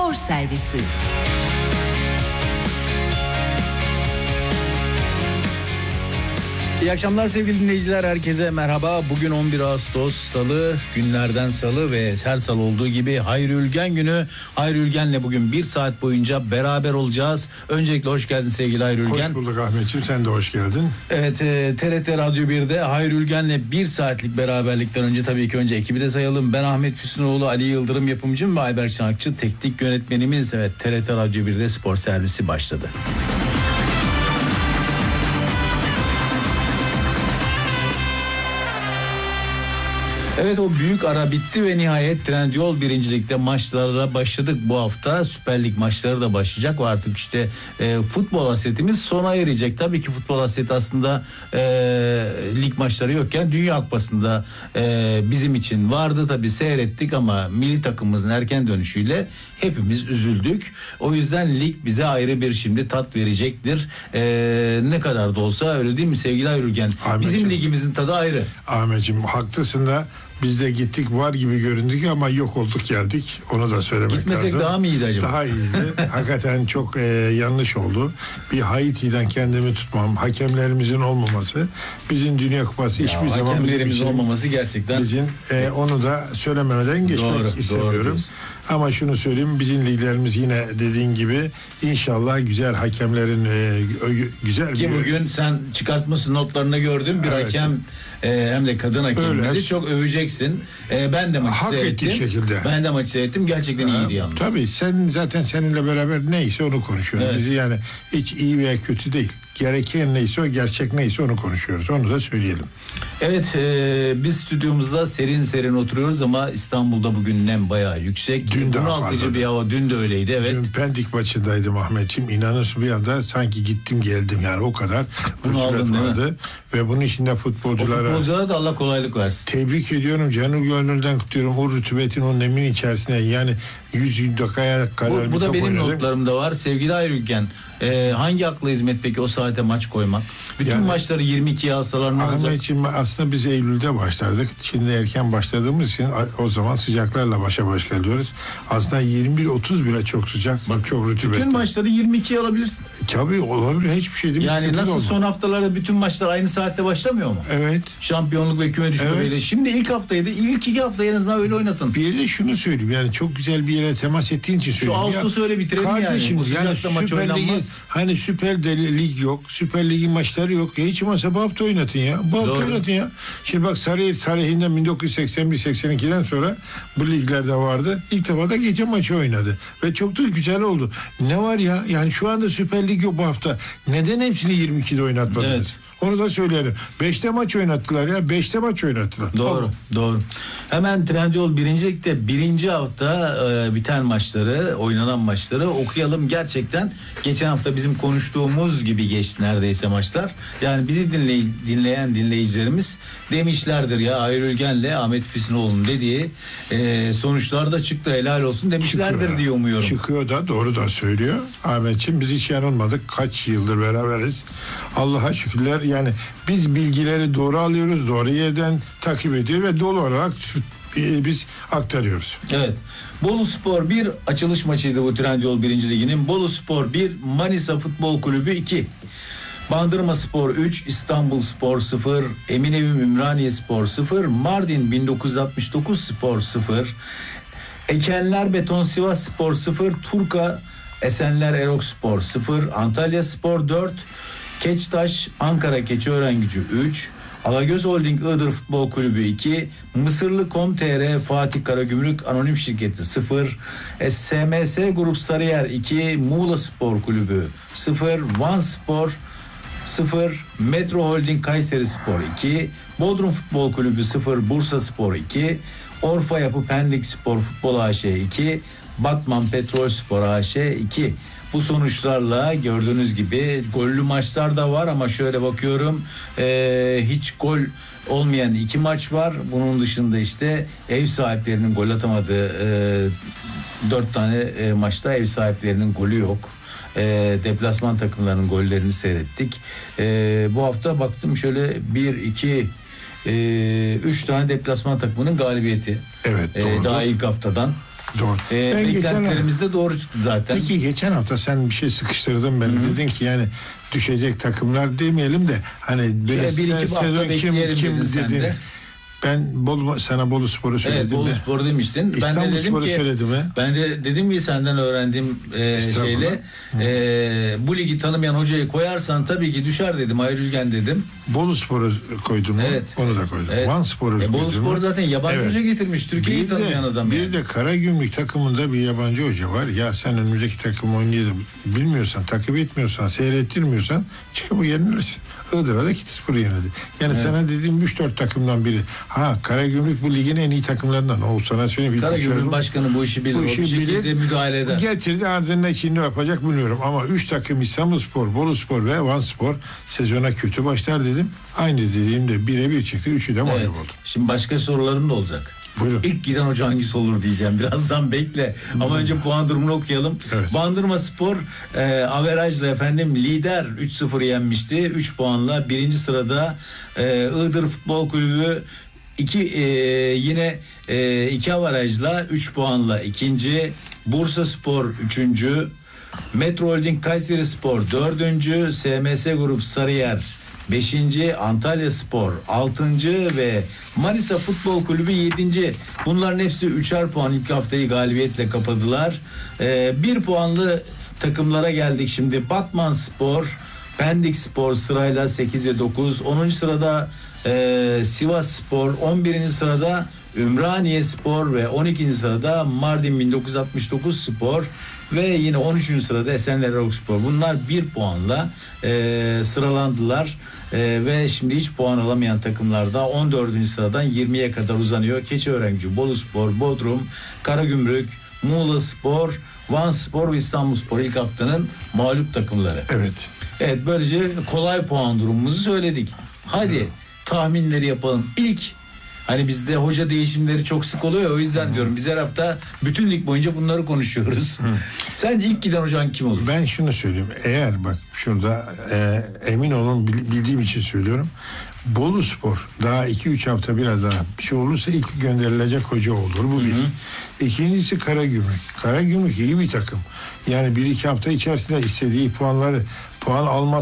Spor Servisi. İyi akşamlar sevgili dinleyiciler, herkese merhaba. Bugün 11 Ağustos Salı, günlerden salı ve her salı olduğu gibi Hayri Ülgen günü. Hayri Ülgen'le bugün bir saat boyunca beraber olacağız. Öncelikle hoş geldin sevgili Hayri Ülgen. Hoş bulduk Ahmetciğim, sen de hoş geldin. Evet, TRT Radyo 1'de Hayri Ülgen'le bir saatlik beraberlikten önce tabii ki önce ekibi de sayalım. Ben Ahmet Füsunoğlu, Ali Yıldırım yapımcım ve Ayberk Çanakçı teknik yönetmenimiz. Evet, TRT Radyo 1'de spor servisi başladı. Evet, o büyük ara bitti ve nihayet Trendyol birincilikte maçlara başladık bu hafta. Süper Lig maçları da başlayacak ve artık işte futbol hasretimiz sona erecek. Tabii ki futbol hasreti aslında lig maçları yokken Dünya Kupası'nda bizim için vardı, tabii seyrettik ama milli takımımızın erken dönüşüyle hepimiz üzüldük. O yüzden lig bize ayrı bir şimdi tat verecektir. Ne kadar da olsa, öyle değil mi sevgili Ayrülgen? Bizim ligimizin tadı ayrı. Ahmetciğim haklısın da biz de gittik, var gibi göründük ama yok olduk geldik. Onu da söylemek Gitmesek lazım. daha mı iyiydi acaba? Daha iyiydi. Hakikaten çok yanlış oldu. Bir Haiti'den kendimi tutmam, hakemlerimizin olmaması, bizim Dünya Kupası hiçbir zaman hakemlerimiz olmaması gerçekten. Bizim onu da söylememeden geçmek istemiyorum. Doğru. Ama şunu söyleyeyim, bizim liglerimiz yine dediğin gibi inşallah güzel hakemlerin güzel ki bir... bugün sen çıkartmışsın, notlarını gördüm. Bir hakem hem de kadın hakemimizi Öyle. çok öveceksin. Ben de maçı Hak seyrettim. ettiği şekilde. Ben de maçı seyrettim. Gerçekten iyiydi yalnız. Tabii sen zaten seninle beraber neyse onu konuşuyoruz. Evet. Biz yani hiç iyi veya kötü değil. Gereken neyse o, gerçek neyse onu konuşuyoruz. Onu da söyleyelim. Evet, biz stüdyomuzda serin serin oturuyoruz ama İstanbul'da bugün nem bayağı yüksek. Dün daha bunaltıcı fazla. bir hava. Dün de öyleydi, evet. Dün Pendik maçındaydım Ahmetciğim. İnanırsın bir anda sanki gittim geldim yani, o kadar Bunu rutubet aldın, değil mi? ve bunun içinde O futbolculara da Allah kolaylık versin. tebrik ediyorum, canı gönülden kutluyorum. O rutubetin, o nemin içerisine yani 100 dakikaya kadar Bu da top benim oynadık. notlarımda var. Sevgili Ayrülgen, hangi akla hizmet peki o saate maç koymak? Bütün Yani, maçları 22'ye alsalar ne olacak? Ahmetciğim aslında biz Eylül'de başlardık. Şimdi erken başladığımız için o zaman sıcaklarla başa baş geliyoruz. Aslında 21-30 bile çok sıcak. Bak, çok rutubetli. Bütün maçları 22'ye alabilirsin. Tabii olabilir, hiçbir şey değil. Yani nasıl son haftalarda bütün maçlar aynı saatte başlamıyor mu? Evet. Şampiyonluk ve küme düşme böyle. Şimdi ilk haftaydı. İlk 2 hafta en azından öyle oynatın. Bir de şunu söyleyeyim, yani çok güzel bir yere temas ettiğin için söyleyeyim. Ağustos'u öyle bitirelim kardeşim, yani. Bu sıcakta maç Süper Lig'in, oynanmaz. hani Süper Lig yok, Süper Lig'in maçları yok. Hiç olmazsa bu hafta oynatın ya. Bu hafta oynatın ya. Şimdi bak, Sarıyer tarihinden 1981-82'den sonra bu liglerde vardı. İlk defa da gece maçı oynadı. Ve çok da güzel oldu. Ne var ya? Yani şu anda Süper Lig yok bu hafta. Neden hepsini 22'de oynatmadınız? Evet. Onu da söyleyelim. 5'te maç oynattılar ya. 5'te maç oynattılar. Doğru. Hemen Trendyol birincilikte birinci hafta biten maçları, oynanan maçları okuyalım. Gerçekten geçen hafta bizim konuştuğumuz gibi geçti neredeyse maçlar. Yani bizi dinleyen dinleyicilerimiz demişlerdir ya, Hayri Ülgen'le Ahmet Füsunoğlu'nun dediği sonuçlar da çıktı, helal olsun demişlerdir Çıkıyor. diye umuyorum. Çıkıyor da, doğru da söylüyor. Ahmetciğim biz hiç yanılmadık. Kaç yıldır beraberiz. Allah'a şükürler. Yani biz bilgileri doğru alıyoruz, doğru yerden takip ediyor ve doğru olarak biz aktarıyoruz. Evet. Boluspor 1 açılış maçıydı bu Trendyol 1. Ligi'nin. Boluspor 1, Manisa Futbol Kulübü 2. Bandırmaspor 3, İstanbulspor 0, Eminönü Ümraniyespor 0, Mardin 1969 Spor 0, Ekenler Beton Sivasspor 0, Turka Esenler Erokspor 0, Antalyaspor 4, Keçtaş Ankara Keçiörengücü 3, Alagöz Holding Iğdır Futbol Kulübü 2, Mısırlı Com.tr Fatih Karagümrük Anonim Şirketi 0, SMS Grup Sarıyer 2, Muğla Spor Kulübü 0, Van Spor 0, Metro Holding Kayseri Spor 2, Bodrum Futbol Kulübü 0, Bursa Spor 2, Orfa Yapı Pendik Spor Futbol AŞ 2, Batman Petrol Spor AŞ 2. Bu sonuçlarla gördüğünüz gibi gollü maçlar da var ama şöyle bakıyorum hiç gol olmayan 2 maç var. Bunun dışında işte ev sahiplerinin gol atamadığı 4 tane maçta ev sahiplerinin golü yok. Deplasman takımlarının gollerini seyrettik. Bu hafta baktım şöyle 3 tane deplasman takımının galibiyeti. Evet, daha ilk haftadan. Doğru. Beklentilerimiz de doğru çıktı zaten. Peki geçen hafta sen bir şey sıkıştırdın beni. Dedin ki yani düşecek takımlar demeyelim de hani böyle Bir iki hafta sezon kim dedin sen dedin. de. Ben sana Bolu Spor'u söyledim. Evet, Bolu Spor demiştin. Ben İstanbul de dedim Spor'u ki söyledim mi? ben de dedim ki senden öğrendiğim şeyle bu ligi tanımayan hocayı koyarsan tabii ki düşer dedim. Hayır Ülgen dedim. Bolu Spor'u koydum mu? Evet. Onu da koydum. Evet. Van Spor'u koydum. Bolu Spor mu? zaten yabancı Evet. hoca getirmiş. Türkiye'yi tanımayan adam Bir yani. de Karagümrük takımında bir yabancı hoca var. Ya sen önümüzdeki takım oynayıp bilmiyorsan, takip etmiyorsan, seyrettirmiyorsan çıkıp yenilirsin. Iğdır'a da Kitispor'u yenildi. Yani sana dediğim 3-4 takımdan biri. Karagümrük bu ligin en iyi takımlarından. O sana söyleyeyim. Karagümrük başkanı bu işi bilir. O bir şekilde müdahale eder. Getirdi, ardından şimdi yapacak bilmiyorum. Ama 3 takım İstanbulspor, Boluspor ve Vanspor sezona kötü başlar dedim. Aynı dediğimde birebir çıktı. Üçü de mağlup oldu. Şimdi başka sorularım da olacak. Buyurun. İlk giden hoca hangisi olur diyeceğim. Birazdan bekle. Ama önce puan durumunu okuyalım. Evet. Bandırma Spor averajla lider 3-0 yenmişti. 3 puanla. Birinci sırada Iğdır Futbol Kulübü yine 2 averajla 3 puanla ikinci. Bursa Spor 3. Metro Holding Kayseri Spor 4. SMS Grup Sarıyer 5. Antalya Spor 6. ve Manisa Futbol Kulübü 7. Bunların hepsi 3'er puan ilk haftayı galibiyetle kapadılar. 1 puanlı takımlara geldik şimdi. Batman Spor, Pendik Spor sırayla 8 ve 9. 10. sırada Sivas Spor, 11. sırada Ümraniye Spor ve 12. sırada Mardin 1969 Spor ve yine 13. sırada Esenler Erokspor. Bunlar 1 puanla sıralandılar ve şimdi hiç puan alamayan takımlarda 14. sıradan 20'ye kadar uzanıyor. Keçiörenci, Boluspor, Bodrum, Karagümrük, Muğla Spor, Van Spor ve İstanbul Spor ilk haftanın mağlup takımları. Evet. Evet, böylece kolay puan durumumuzu söyledik. Hadi tahminleri yapalım. İlk hani bizde hoca değişimleri çok sık oluyor ya, o yüzden diyorum biz her hafta bütün lig boyunca bunları konuşuyoruz. Sence ilk giden hocan kim olur? Ben şunu söyleyeyim. Eğer bak şurada emin olun bildiğim için söylüyorum. Bolu Spor daha 2-3 hafta biraz daha bir şey olursa ilk gönderilecek hoca olur. Bu bir. İkincisi Karagümrük. Karagümrük iyi bir takım. Yani 1-2 hafta içerisinde istediği puan almaz.